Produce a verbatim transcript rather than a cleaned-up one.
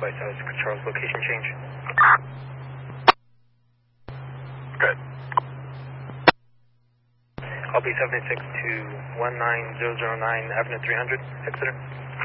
by South Charles location change. Good. I'll be seventy-six to one nine zero zero nine Avenue three hundred, Exeter.